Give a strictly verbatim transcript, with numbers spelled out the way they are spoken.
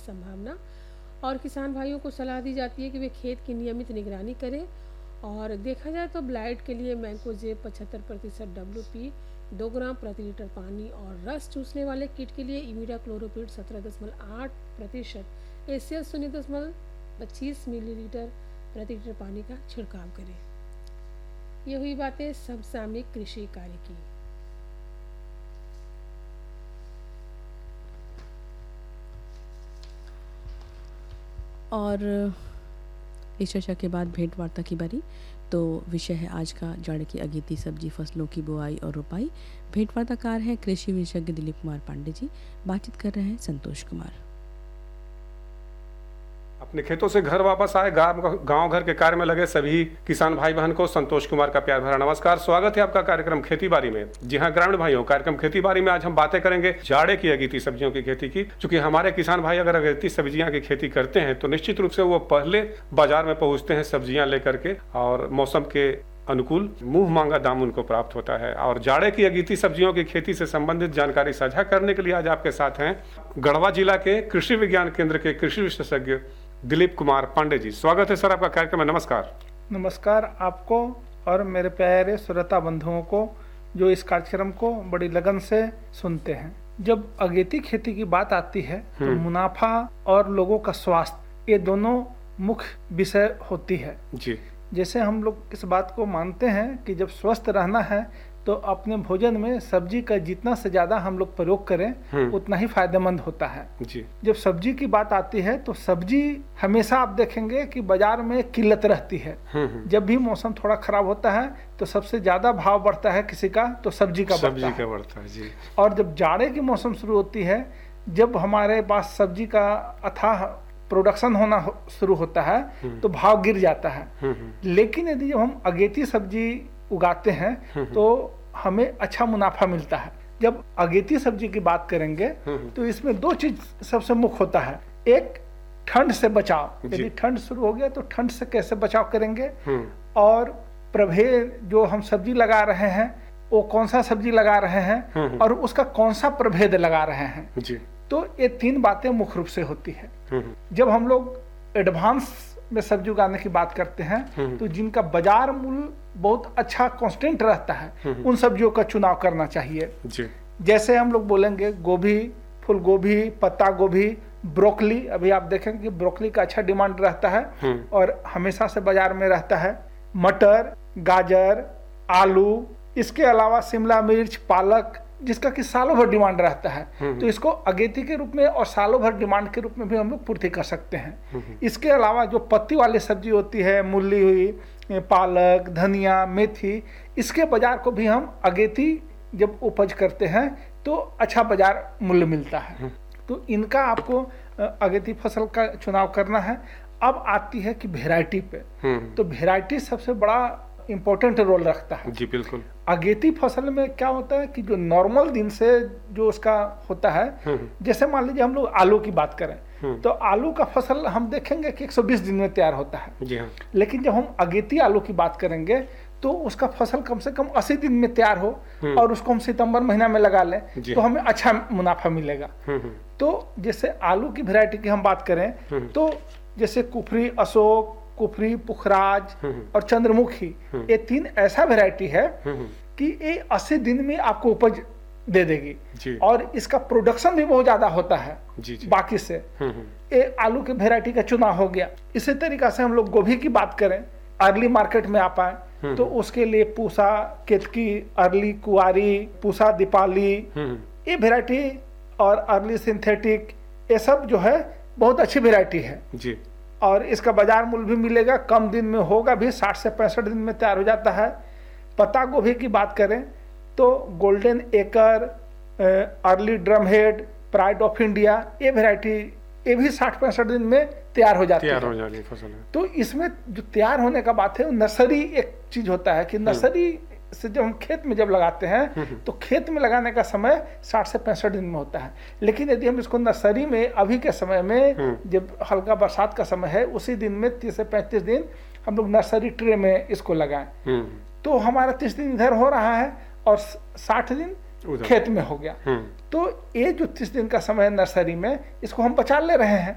संभावना। और किसान भाइयों को सलाह दी जाती है कि वे खेत की नियमित निगरानी करें। और देखा जाए तो ब्लाइट के लिए मैंकोजेब पचहत्तर प्रतिशत डब्ल्यू पी दो ग्राम प्रति लीटर पानी और रस चूसने वाले कीट के लिए इमिडाक्लोरोपिड सत्रह दशमलव आठ प्रतिशत एसीएल शून्य दशमलव पच्चीस मिलीलीटर प्रति लीटर पानी का छिड़काव करें। ये हुई बातें समसामयिक कृषि कार्य की। और इस चर्चा के बाद भेंट वार्ता की बारी। तो विषय है आज का जाड़े की अगेती सब्जी फसलों की बुआई और रोपाई। भेंट वार्ताकार हैं कृषि विशेषज्ञ दिलीप कुमार पांडे जी। बातचीत कर रहे हैं संतोष कुमार। अपने खेतों से घर वापस आए गांव गांव घर के कार्य में लगे सभी किसान भाई बहन को संतोष कुमार का प्यार भरा नमस्कार। स्वागत है आपका कार्यक्रम खेती बाड़ी में। जी हां ग्रामीण भाइयों, कार्यक्रम खेती बाड़ी में आज हम बातें करेंगे जाड़े की अगेती सब्जियों की खेती की। क्योंकि हमारे किसान भाई अगर अगेती सब्जियां की खेती करते हैं तो निश्चित रूप से वो पहले बाजार में पहुंचते हैं सब्जियां लेकर के और मौसम के अनुकूल मुंह मांगा दाम उनको प्राप्त होता है। और जाड़े की अगेती सब्जियों की खेती से संबंधित जानकारी साझा करने के लिए आज आपके साथ हैं गढ़वा जिला के कृषि विज्ञान केंद्र के कृषि विशेषज्ञ दिलीप कुमार पांडे जी। स्वागत है सर आपका कार्यक्रम में। नमस्कार। नमस्कार आपको और मेरे प्यारे श्रोता बंधुओं को जो इस कार्यक्रम को बड़ी लगन से सुनते हैं। जब अगेती खेती की बात आती है तो मुनाफा और लोगों का स्वास्थ्य ये दोनों मुख्य विषय होती है जी। जैसे हम लोग इस बात को मानते हैं कि जब स्वस्थ रहना है तो अपने भोजन में सब्जी का जितना से ज्यादा हम लोग प्रयोग करें उतना ही फायदेमंद होता है जी। जब सब्जी की बात आती है तो सब्जी हमेशा आप देखेंगे कि बाजार में किल्लत रहती है। जब भी मौसम थोड़ा खराब होता है तो सबसे ज्यादा भाव बढ़ता है किसी का तो सब्जी का सब्जी बढ़ता का है। बढ़ता है जी। और जब जाड़े की मौसम शुरू होती है, जब हमारे पास सब्जी का अथाह प्रोडक्शन होना हो, शुरू होता है तो भाव गिर जाता है। लेकिन यदि जब हम अगेती सब्जी उगाते हैं तो हमें अच्छा मुनाफा मिलता है। जब अगेती सब्जी की बात करेंगे तो इसमें दो चीज सबसे मुख्य होता है। एक ठंड से बचाव, यदि ठंड शुरू हो गया तो ठंड से कैसे बचाव करेंगे, और प्रभेद जो हम सब्जी लगा रहे हैं वो कौन सा सब्जी लगा रहे हैं और उसका कौन सा प्रभेद लगा रहे हैं जी। तो ये तीन बातें मुख्य रूप से होती है। जब हम लोग एडवांस में सब्जी उगाने की बात करते हैं तो जिनका बाजार मूल्य बहुत अच्छा कांस्टेंट रहता है उन सब्जियों का चुनाव करना चाहिए जी। जैसे हम लोग बोलेंगे गोभी, फूल गोभी, पत्ता गोभी, ब्रोकली। अभी आप देखेंगे कि ब्रोकली का अच्छा डिमांड रहता है और हमेशा से बाजार में रहता है। मटर, गाजर, आलू, इसके अलावा शिमला मिर्च, पालक जिसका कि सालों भर डिमांड रहता है तो इसको अगेती के रूप में और सालों भर डिमांड के रूप में भी हम लोग पूर्ति कर सकते हैं। इसके अलावा जो पत्ती वाली सब्जी होती है, मूली हुई, पालक, धनिया, मेथी, इसके बाजार को भी हम अगेती जब उपज करते हैं तो अच्छा बाजार मूल्य मिलता है। तो इनका आपको अगेती फसल का चुनाव करना है। अब आती है कि वेराइटी पे, तो वेराइटी सबसे बड़ा इम्पोर्टेंट रोल रखता है जी। बिल्कुल। अगेती फसल में क्या होता है कि जो नॉर्मल दिन से जो उसका होता है, जैसे मान लीजिए हम लोग आलू की बात करें तो आलू का फसल हम देखेंगे कि एक सौ बीस दिन में तैयार होता है जी हाँ। लेकिन जब हम अगेती आलू की बात करेंगे तो उसका फसल कम से कम अस्सी दिन में तैयार हो और उसको हम सितंबर महीना में लगा लें तो हमें अच्छा मुनाफा मिलेगा। तो जैसे आलू की वैरायटी की हम बात करें तो जैसे कुफरी अशोक, कुफरी, पुखराज और चंद्रमुखी, ये तीन ऐसा वैरायटी है कि ये अस्सी दिन में आपको उपज दे देगी जी। और इसका प्रोडक्शन भी बहुत ज्यादा होता है जी जी। बाकी से। ये आलू के वैरायटी का चुनाव हो गया। इसी तरीका से हम लोग गोभी की बात करें, अर्ली मार्केट में आ पाए तो उसके लिए पूसा, केतकी, अर्ली कुआरी, पूसा दीपाली, ये वैरायटी और अर्ली सिंथेटिक, ये सब जो है बहुत अच्छी वैरायटी है जी। और इसका बाजार मूल्य भी मिलेगा, कम दिन में होगा भी, साठ से पैंसठ दिन में तैयार हो जाता है। पत्ता गोभी की बात करें तो golden acre, early ड्रमहेड, pride of India, ये वैरायटी ये भी साठ पैंसठ दिन में तैयार हो जाती तैयार है। हो जाती फसल है। तो इसमें जो तैयार होने का बात है, नर्सरी एक चीज होता है कि नर्सरी से जब हम खेत में जब लगाते हैं तो खेत में लगाने का समय साठ से पैंसठ दिन में होता है। लेकिन यदि हम इसको नर्सरी में अभी के समय में जब हल्का बरसात का समय है उसी दिन में तीस से पैंतीस दिन हम लोग नर्सरी ट्रे में इसको लगाएं तो हमारा तीस दिन इधर हो रहा है और साठ दिन खेत में हो गया। तो ये जो तीस दिन का समय है नर्सरी में, इसको हम बचा ले रहे हैं